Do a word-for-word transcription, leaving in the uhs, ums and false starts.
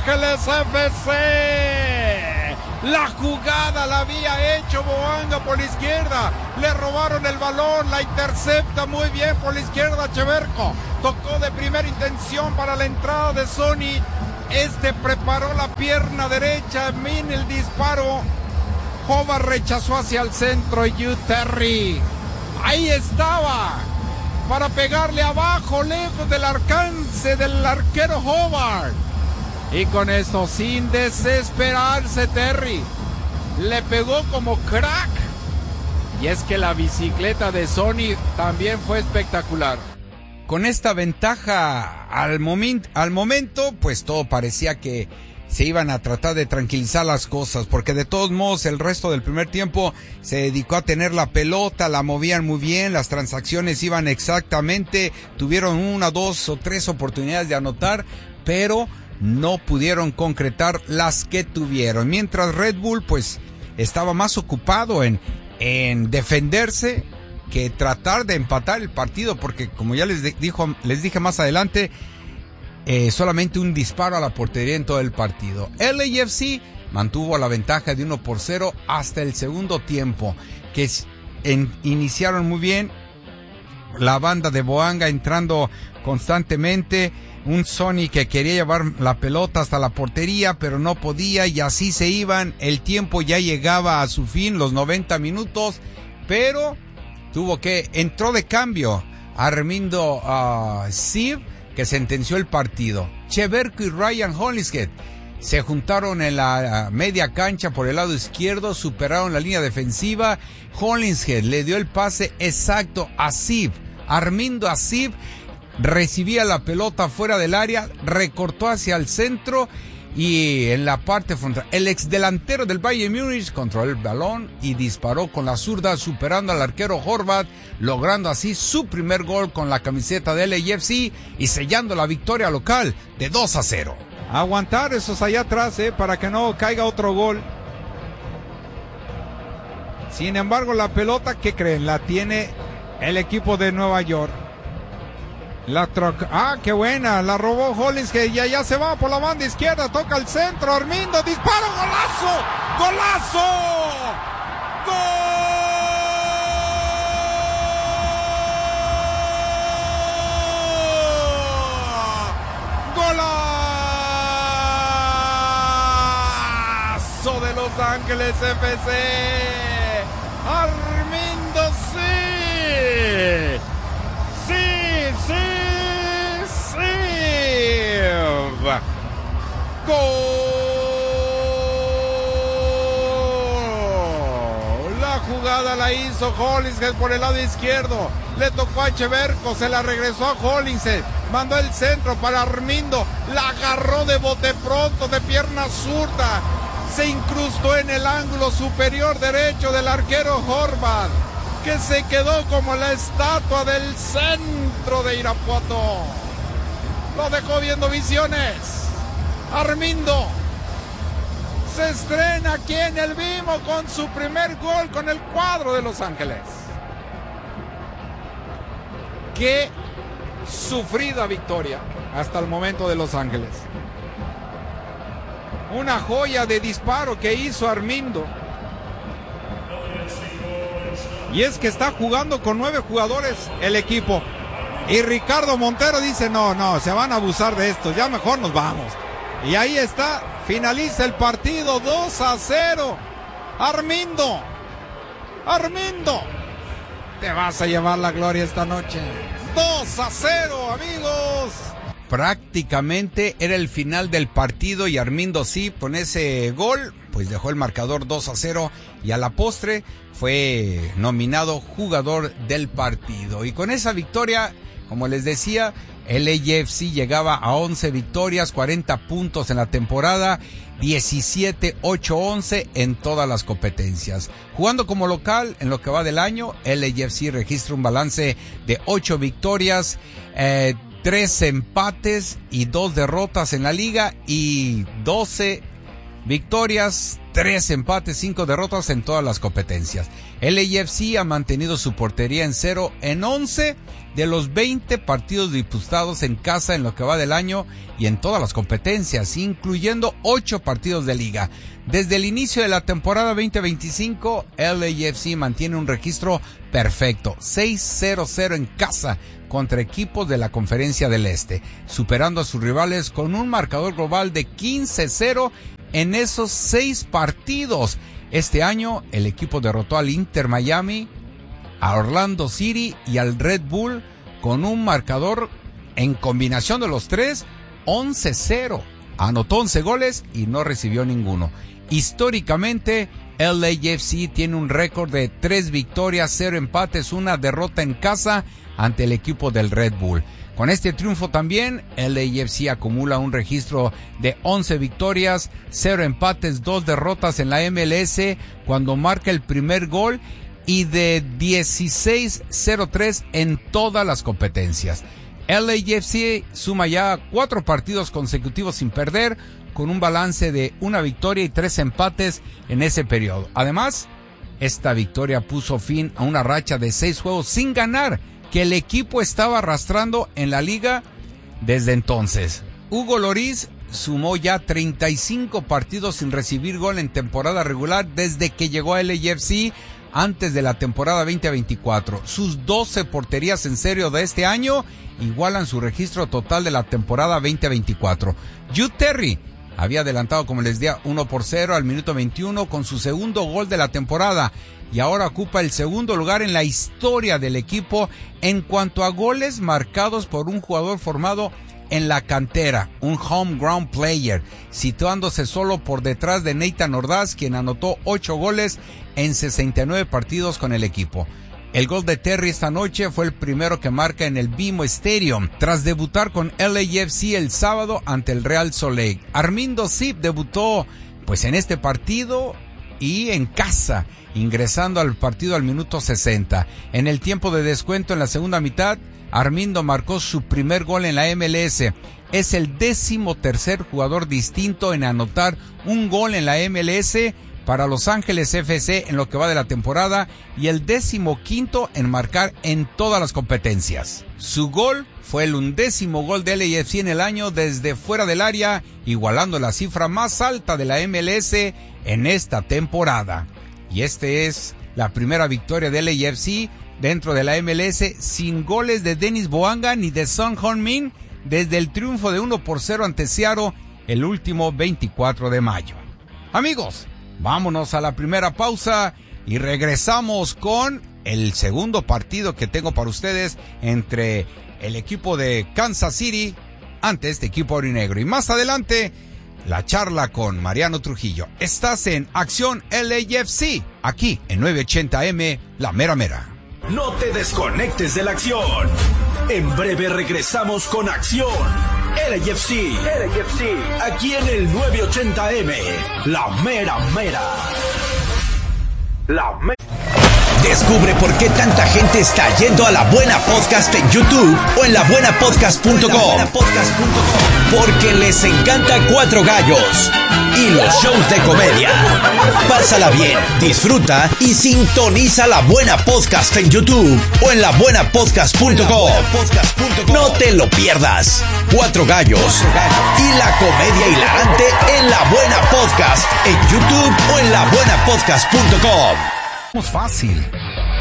Ángeles F C. La jugada la había hecho Boanga por la izquierda. Le robaron el balón, la intercepta muy bien por la izquierda Cheverko. Tocó de primera intención para la entrada de Sony. Este preparó la pierna derecha, min el disparo. Hobart rechazó hacia el centro y Hugh Terry. Ahí estaba. Para pegarle abajo, lejos del alcance del arquero Hobart. Y con eso, sin desesperarse, Terry le pegó como crack. Y es que la bicicleta de Sony también fue espectacular. Con esta ventaja al, moment, al momento, pues todo parecía que se iban a tratar de tranquilizar las cosas, porque de todos modos el resto del primer tiempo se dedicó a tener la pelota, la movían muy bien, las transacciones iban exactamente, tuvieron una, dos o tres oportunidades de anotar, pero no pudieron concretar las que tuvieron, mientras Red Bull pues estaba más ocupado en, en defenderse que tratar de empatar el partido, porque como ya les, de, dijo, les dije más adelante, Eh, solamente un disparo a la portería en todo el partido. L A F C mantuvo la ventaja de uno por cero hasta el segundo tiempo, que en, iniciaron muy bien, la banda de Boanga entrando constantemente, un Sony que quería llevar la pelota hasta la portería pero no podía, y así se iban. El tiempo ya llegaba a su fin, los noventa minutos, pero tuvo que, entró de cambio Armindo uh, Siv, que sentenció el partido. Cheverko y Ryan Hollingshead se juntaron en la media cancha por el lado izquierdo, superaron la línea defensiva. Hollingshead le dio el pase exacto a Siv. Armindo Siv recibía la pelota fuera del área, recortó hacia el centro y en la parte frontal el ex delantero del Bayern Múnich controló el balón y disparó con la zurda, superando al arquero Horvath, logrando así su primer gol con la camiseta de L A F C y sellando la victoria local de dos a cero. Aguantar esos allá atrás, eh, para que no caiga otro gol. Sin embargo, la pelota, ¿qué creen? La tiene el equipo de Nueva York. La troca, ah, qué buena, la robó Hollingshead y allá se va por la banda izquierda, toca el centro, Armindo, disparo, golazo, golazo, gol, golazo de Los Ángeles F C, Armindo sí. Sí, sí, sí. Gol. La jugada la hizo Hollingshead por el lado izquierdo. Le tocó a Cheverko, se la regresó a Hollingshead. Mandó el centro para Armindo. La agarró de bote pronto, de pierna zurda. Se incrustó en el ángulo superior derecho del arquero Horvath, que se quedó como la estatua del centro de Irapuato. Lo dejó viendo visiones. Armindo se estrena aquí en el Vimo con su primer gol con el cuadro de Los Ángeles. Qué sufrida victoria hasta el momento de Los Ángeles. Una joya de disparo que hizo Armindo. Y es que está jugando con nueve jugadores el equipo. Y Ricardo Montero dice, no, no, se van a abusar de esto, ya mejor nos vamos. Y ahí está, finaliza el partido dos a cero. Armindo, Armindo, te vas a llevar la gloria esta noche. dos a cero, amigos. Prácticamente era el final del partido y Armindo sí, con ese gol, pues dejó el marcador dos a cero y a la postre fue nominado jugador del partido. Y con esa victoria, como les decía, el L A F C llegaba a once victorias, cuarenta puntos en la temporada, diecisiete, ocho, once en todas las competencias. Jugando como local en lo que va del año, el L A F C registra un balance de ocho victorias, eh, tres empates y dos derrotas en la liga y doce victorias, tres empates, cinco derrotas en todas las competencias. El A F C ha mantenido su portería en cero en once de los veinte partidos disputados en casa en lo que va del año y en todas las competencias, incluyendo ocho partidos de liga. Desde el inicio de la temporada veinte veinticinco, el A F C mantiene un registro perfecto, seis cero cero en casa contra equipos de la Conferencia del Este, superando a sus rivales con un marcador global de quince cero en esos seis partidos. Este año el equipo derrotó al Inter Miami, a Orlando City y al Red Bull con un marcador en combinación de los tres, once cero. Anotó once goles y no recibió ninguno. Históricamente, el A F C tiene un récord de tres victorias, cero empates, una derrota en casa ante el equipo del Red Bull. Con este triunfo también, el A F C acumula un registro de once victorias, cero empates, dos derrotas en la M L S cuando marca el primer gol y de dieciséis cero tres en todas las competencias. El A F C suma ya cuatro partidos consecutivos sin perder, con un balance de una victoria y tres empates en ese periodo. Además, esta victoria puso fin a una racha de seis juegos sin ganar que el equipo estaba arrastrando en la liga desde entonces. Hugo Lloris sumó ya treinta y cinco partidos sin recibir gol en temporada regular desde que llegó al A F C antes de la temporada veinte veinticuatro. Sus doce porterías en serio de este año igualan su registro total de la temporada veinte veinticuatro. Jude Terry había adelantado, como les decía, uno por cero al minuto veintiuno con su segundo gol de la temporada y ahora ocupa el segundo lugar en la historia del equipo en cuanto a goles marcados por un jugador formado en la cantera, un homegrown player, situándose solo por detrás de Nathan Ordaz, quien anotó ocho goles en sesenta y nueve partidos con el equipo. El gol de Terry esta noche fue el primero que marca en el B M O Stadium, tras debutar con el A F C el sábado ante el Real Salt Lake. Armindo Zip debutó pues en este partido y en casa, ingresando al partido al minuto sesenta. En el tiempo de descuento en la segunda mitad, Armindo marcó su primer gol en la M L S. Es el décimo tercer jugador distinto en anotar un gol en la M L S para Los Ángeles F C en lo que va de la temporada y el décimo quinto en marcar en todas las competencias. Su gol fue el undécimo gol del A F C en el año desde fuera del área, igualando la cifra más alta de la M L S en esta temporada. Y este es la primera victoria del A F C dentro de la M L S sin goles de Dennis Boanga ni de Son Heung-min desde el triunfo de uno por cero ante Seattle el último veinticuatro de mayo. Amigos, vámonos a la primera pausa y regresamos con el segundo partido que tengo para ustedes entre el equipo de Kansas City ante este equipo aurinegro. Y más adelante, la charla con Mariano Trujillo. Estás en Acción L A F C, aquí en novecientos ochenta M, La Mera Mera. No te desconectes de la acción. En breve regresamos con Acción L A F C, L A F C, aquí en el novecientos ochenta M, La Mera Mera. La Mera. Descubre por qué tanta gente está yendo a La Buena Podcast en YouTube o en la buena podcast punto com. Porque les encanta Cuatro Gallos y los shows de comedia. Pásala bien, disfruta y sintoniza La Buena Podcast en YouTube o en la buena podcast punto com. No te lo pierdas. Cuatro Gallos y la comedia hilarante en La Buena Podcast en YouTube o en la buena podcast punto com. Es fácil.